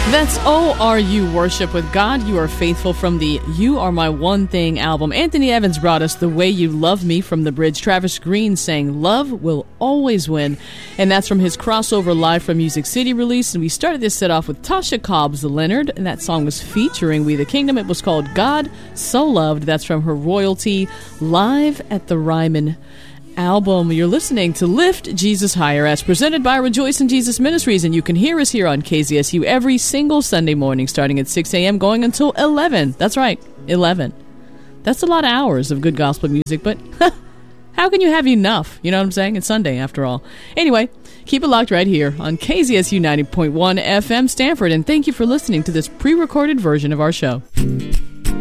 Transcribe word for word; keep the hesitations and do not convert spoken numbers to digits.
That's O R U Worship with God You Are Faithful from the You Are My One Thing album. Anthony Evans brought us The Way You Love Me from the bridge. Travis Green sang Love Will Always Win. And that's from his crossover Live from Music City release. And we started this set off with Tasha Cobb's Leonard. And that song was featuring We the Kingdom. It was called God So Loved. That's from her Royalty Live at the Ryman album. You're listening to Lift Jesus Higher as presented by Rejoice in Jesus Ministries, and you can hear us here on K Z S U every single Sunday morning starting at six a.m. going until eleven. That's right, eleven. That's a lot of hours of good gospel music, but how can you have enough? You know what I'm saying? It's Sunday after all. Anyway, keep it locked right here on K Z S U ninety point one F M Stanford, and thank you for listening to this pre-recorded version of our show.